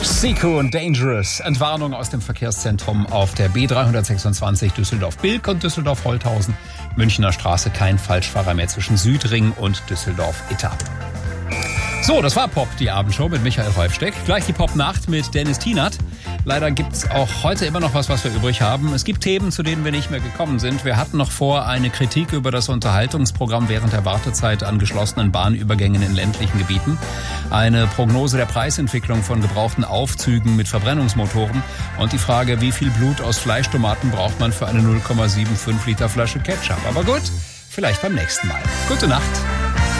Zico und Dangerous. Entwarnung aus dem Verkehrszentrum auf der B326 Düsseldorf-Bilk und Düsseldorf-Holthausen. Münchner Straße, kein Falschfahrer mehr zwischen Südring und Düsseldorf-Itter. So, das war Pop, die Abendshow mit Michael Häufsteck. Gleich die Pop-Nacht mit Dennis Tienert. Leider gibt's auch heute immer noch was wir übrig haben. Es gibt Themen, zu denen wir nicht mehr gekommen sind. Wir hatten noch vor, eine Kritik über das Unterhaltungsprogramm während der Wartezeit an geschlossenen Bahnübergängen in ländlichen Gebieten. Eine Prognose der Preisentwicklung von gebrauchten Aufzügen mit Verbrennungsmotoren. Und die Frage, wie viel Blut aus Fleischtomaten braucht man für eine 0,75 Liter Flasche Ketchup. Aber gut, vielleicht beim nächsten Mal. Gute Nacht.